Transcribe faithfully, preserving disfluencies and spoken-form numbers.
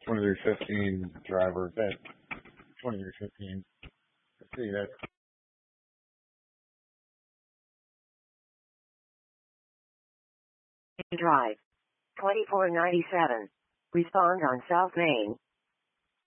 twenty-three fifteen driver. That twenty-three fifteen. Let's see that. Drive. twenty-four ninety-seven. Respond on South Main.